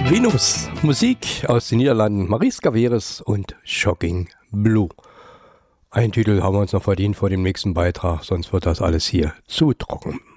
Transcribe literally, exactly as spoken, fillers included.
Venus, Musik aus den Niederlanden, Mariska Veres und Shocking Blue. Einen Titel haben wir uns noch verdient vor dem nächsten Beitrag, sonst wird das alles hier zu trocken.